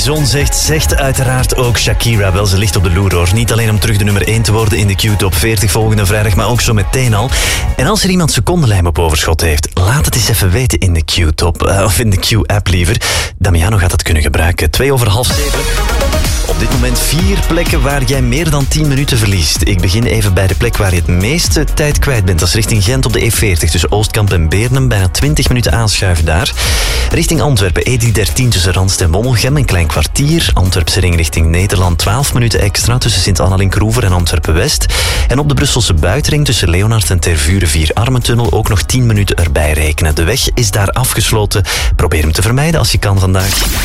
zon zegt uiteraard ook Shakira. Wel, ze ligt op de loer hoor. Niet alleen om terug de nummer 1 te worden in de Q-top 40 volgende vrijdag, maar ook zo meteen al. En als er iemand secondenlijm op overschot heeft, laat het eens even weten in de Q-top. Of in de Q-app liever. Damiano gaat dat kunnen gebruiken. 6:02. Op dit moment 4 plekken waar jij meer dan 10 minuten verliest. Ik begin even bij de plek waar je het meeste tijd kwijt bent. Dat is richting Gent op de E40 tussen Oostkamp en Beernem. Bijna 20 minuten aanschuiven daar. Richting Antwerpen E13 tussen Randst en Wommelgem een klein kwartier. Antwerpse ring richting Nederland 12 minuten extra tussen Sint-Annalink-Roever en Antwerpen-West. En op de Brusselse buitenring tussen Leonard en Tervuren 4-Armentunnel ook nog 10 minuten erbij rekenen. De weg is daar afgesloten. Probeer hem te vermijden als je kan vandaag.